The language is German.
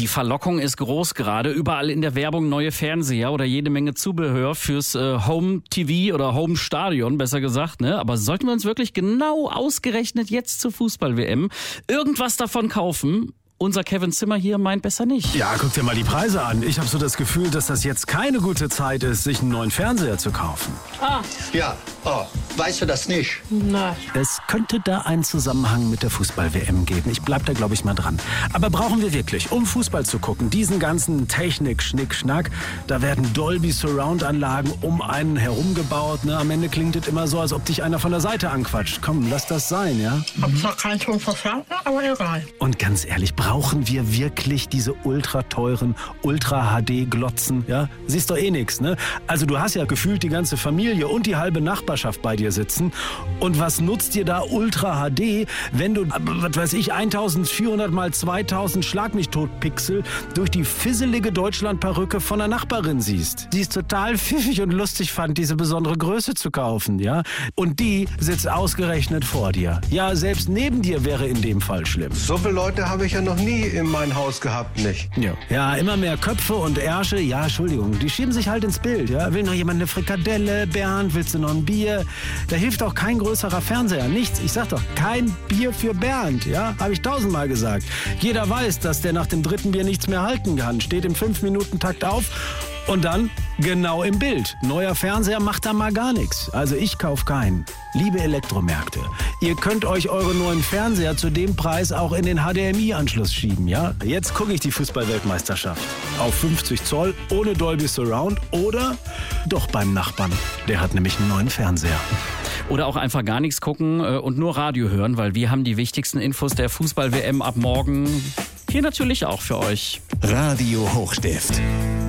Verlockung ist groß gerade. Überall in der Werbung neue Fernseher oder jede Menge Zubehör fürs Home-TV oder Home-Stadion, besser gesagt. Ne? Aber sollten wir uns wirklich genau ausgerechnet jetzt zur Fußball-WM irgendwas davon kaufen? Unser Kevin Zimmer hier meint besser nicht. Ja, guck dir mal die Preise an. Ich habe so das Gefühl, dass das jetzt keine gute Zeit ist, sich einen neuen Fernseher zu kaufen. Ja, weißt du das nicht? Nein. Es könnte da einen Zusammenhang mit der Fußball-WM geben. Ich bleib da, glaube ich, mal dran. Aber brauchen wir wirklich, um Fußball zu gucken, diesen ganzen Technik-Schnick-Schnack, da werden Dolby-Surround-Anlagen um einen herum gebaut. Ne? Am Ende klingt es immer so, als ob dich einer von der Seite anquatscht. Komm, lass das sein, ja? Hab zwar keinen Ton verstanden, aber egal. Und ganz ehrlich, brauchen wir wirklich diese ultra teuren Ultra-HD-Glotzen? Ja? Siehst doch eh nix, ne? Also du hast ja gefühlt die ganze Familie und die halbe Nachbarschaft bei dir sitzen. Und was nutzt dir da Ultra HD, wenn du, was weiß ich, 1400 mal 2000 Schlag mich tot Pixel durch die fisselige Deutschland-Perücke von der Nachbarin siehst? Die ist total pfiffig und lustig fand, diese besondere Größe zu kaufen, ja? Und die sitzt ausgerechnet vor dir. Ja, selbst neben dir wäre in dem Fall schlimm. So viele Leute habe ich ja noch nie in mein Haus gehabt, nicht? Ja, immer mehr Köpfe und Ärsche, ja, Entschuldigung, die schieben sich halt ins Bild, ja. Will noch jemand eine Frikadelle? Bernd, willst du noch ein Bier? Da hilft auch kein größerer Fernseher, nichts. Ich sag doch, kein Bier für Bernd, ja, habe ich 1000-mal gesagt. Jeder weiß, dass der nach dem dritten Bier nichts mehr halten kann, steht im 5-Minuten-Takt auf und dann genau im Bild. Neuer Fernseher macht da mal gar nichts. Also ich kauf keinen. Liebe Elektromärkte, ihr könnt euch eure neuen Fernseher zu dem Preis auch in den HDMI-Anschluss schieben, ja? Jetzt gucke ich die Fußball-Weltmeisterschaft. Auf 50 Zoll, ohne Dolby Surround oder doch beim Nachbarn. Der hat nämlich einen neuen Fernseher. Oder auch einfach gar nichts gucken und nur Radio hören, weil wir haben die wichtigsten Infos der Fußball-WM ab morgen hier natürlich auch für euch. Radio Hochstift.